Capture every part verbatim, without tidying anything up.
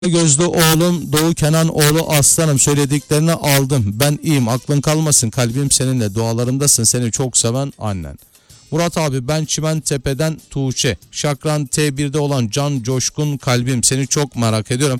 Gözlü oğlum Doğu Kenan oğlu aslanım, söylediklerini aldım. Ben iyiyim, aklın kalmasın, kalbim seninle, dualarımdasın, seni çok seven annen. Murat abi, ben Çimentepe'den Tuğçe. Şakran T bir'de olan Can Coşkun kalbim, seni çok merak ediyorum.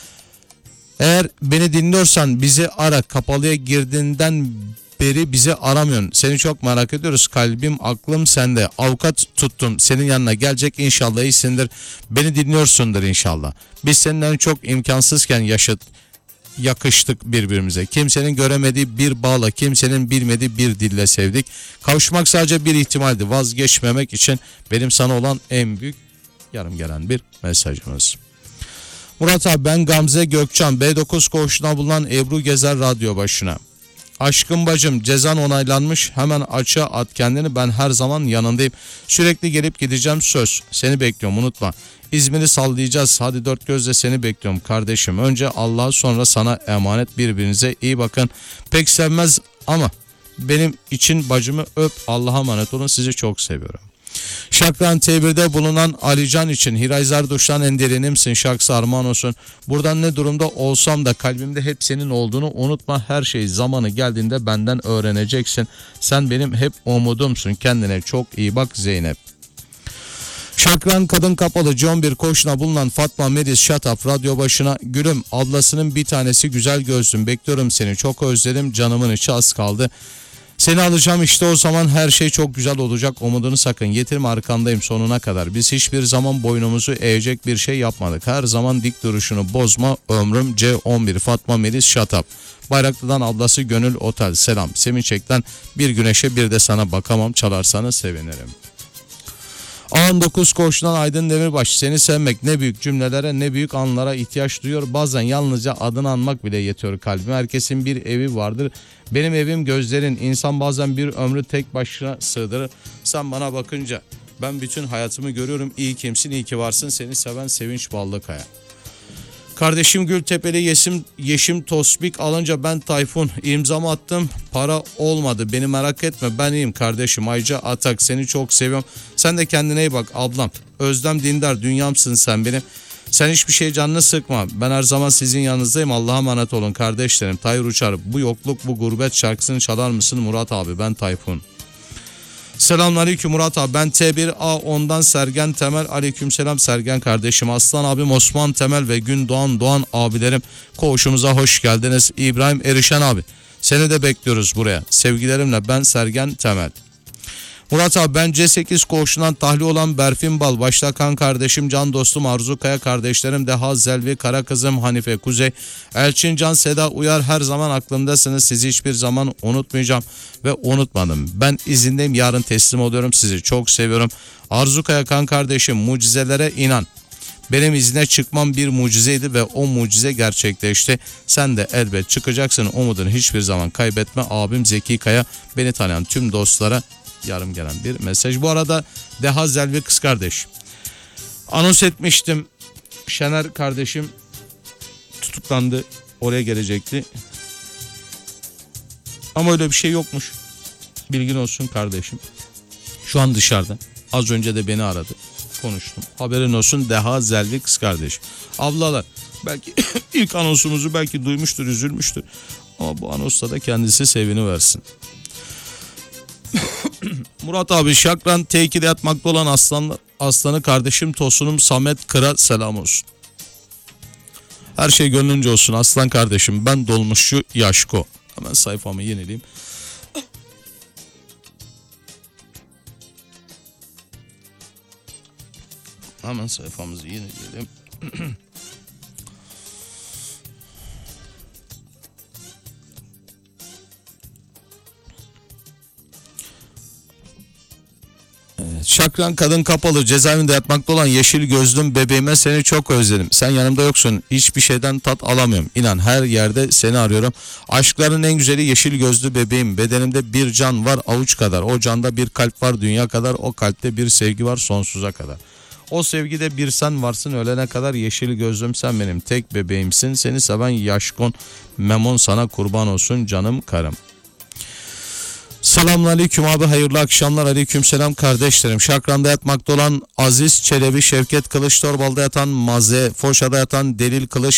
Eğer beni dinliyorsan bizi ara, kapalıya girdiğinden beri bizi aramıyorsun. Seni çok merak ediyoruz. Kalbim aklım sende. Avukat tuttum. Senin yanına gelecek, inşallah iyisindir. Beni dinliyorsundur inşallah. Biz seninle çok imkansızken yaşadık. Yakıştık birbirimize. Kimsenin göremediği bir bağla, kimsenin bilmediği bir dille sevdik. Kavuşmak sadece bir ihtimaldi. Vazgeçmemek için benim sana olan en büyük yarım gelen bir mesajımız. Murat abi, ben Gamze Gökçen. B dokuz koğuşuna bulunan Ebru Gezer radyo başına. Aşkım bacım, cezan onaylanmış, hemen açığa at kendini, ben her zaman yanındayım. Sürekli gelip gideceğim, söz. Seni bekliyorum, unutma. İzmir'i sallayacağız, hadi dört gözle seni bekliyorum kardeşim. Önce Allah'a, sonra sana emanet, birbirinize iyi bakın. Pek sevmez ama benim için bacımı öp, Allah'a emanet olun, sizi çok seviyorum. Şakran T bir'de bulunan Alican için Hiray Zarduş'tan en derinimsin şarkısı armağan olsun. Buradan ne durumda olsam da kalbimde hep senin olduğunu unutma. Her şey zamanı geldiğinde benden öğreneceksin. Sen benim hep umudumsun. Kendine çok iyi bak Zeynep. Şakran Kadın Kapalı John bir koşuna bulunan Fatma Melis Şatap radyo başına. Gülüm, ablasının bir tanesi, güzel gözlüm, bekliyorum seni, çok özledim, canımın içi az kaldı. Seni alacağım, işte o zaman her şey çok güzel olacak, umudunu sakın yitirme, arkandayım sonuna kadar. Biz hiçbir zaman boynumuzu eğecek bir şey yapmadık. Her zaman dik duruşunu bozma ömrüm. C on bir Fatma Melis Şatap. Bayraklı'dan ablası Gönül Otel selam. Sevinçek'ten bir güneşe bir de sana bakamam, çalarsanız sevinirim. A on dokuz koğuşundan Aydın Demirbaş, seni sevmek ne büyük cümlelere, ne büyük anlara ihtiyaç duyuyor. Bazen yalnızca adını anmak bile yetiyor kalbime. Herkesin bir evi vardır. Benim evim gözlerin. İnsan bazen bir ömrü tek başına sığdırır. Sen bana bakınca ben bütün hayatımı görüyorum. İyi kimsin, iyi ki varsın. Seni seven Sevinç Ballıkaya. Kardeşim Gültepeli Yeşim, Yeşim Tosbik alınca ben Tayfun, imzamı attım, para olmadı, beni merak etme, ben iyiyim kardeşim. Ayca Atak, seni çok seviyorum, sen de kendine iyi bak ablam. Özlem Dindar, dünyamsın sen benim, sen hiçbir şey canını sıkma, ben her zaman sizin yanınızdayım, Allah'a emanet olun kardeşlerim. Tayyur Uçar, bu yokluk bu gurbet şarkısını çalar mısın Murat abi, ben Tayfun. Selamünaleyküm Murat abi, ben T bir A ondan Sergen Temel. Aleykümselam Sergen kardeşim. Aslan abim Osman Temel ve Gün Doğan Doğan abilerim, koğuşumuza hoş geldiniz. İbrahim Erişen abi, seni de bekliyoruz buraya. Sevgilerimle ben Sergen Temel. Murat abi, ben C sekiz koğuşundan tahliye olan Berfin Bal, başta kan kardeşim, can dostum Arzu Kaya, kardeşlerim Deha Zelvi, Kara kızım Hanife Kuzey, Elçin Can Seda Uyar, her zaman aklımdasınız, sizi hiçbir zaman unutmayacağım ve unutmadım. Ben izindeyim, yarın teslim oluyorum, sizi çok seviyorum. Arzu Kaya kan kardeşim, mucizelere inan. Benim izine çıkmam bir mucizeydi ve o mucize gerçekleşti. Sen de elbet çıkacaksın, umudunu hiçbir zaman kaybetme. Abim Zeki Kaya, beni tanıyan tüm dostlara yarım gelen bir mesaj. Bu arada Deha Zelvi kız kardeş, anons etmiştim, Şener kardeşim tutuklandı, oraya gelecekti ama öyle bir şey yokmuş, bilgin olsun kardeşim. Şu an dışarıda, az önce de beni aradı, konuştum, haberin olsun Deha Zelvi kız kardeş. Ablalar belki ilk anonsumuzu belki duymuştur, üzülmüştür ama bu anonsta da kendisi sevini versin. Murat abi, Şakran T iki'de yatmakta olan aslan, aslanı kardeşim Tosunum Samet Kıra selam olsun. Her şey gönlünce olsun aslan kardeşim, ben dolmuşçu Yaşko. Hemen sayfamı yenileyim. Hemen sayfamızı yenileyelim. Şakran Kadın Kapalı, cezaevinde yatmakta olan yeşil gözlüm bebeğime, seni çok özledim. Sen yanımda yoksun, hiçbir şeyden tat alamıyorum. İnan her yerde seni arıyorum. Aşkların en güzeli yeşil gözlü bebeğim. Bedenimde bir can var avuç kadar. O canda bir kalp var dünya kadar. O kalpte bir sevgi var sonsuza kadar. O sevgide bir sen varsın ölene kadar. Yeşil gözlüm sen benim tek bebeğimsin. Seni seven Yaşkon Memon, sana kurban olsun canım karım. Selamünaleyküm abi, hayırlı akşamlar. Aleykümselam kardeşlerim. Şakran'da yatmakta olan Aziz Çelebi, Şevket Kılıç, Torbalı'da yatan Maze, Foşa'da yatan Delil Kılıç,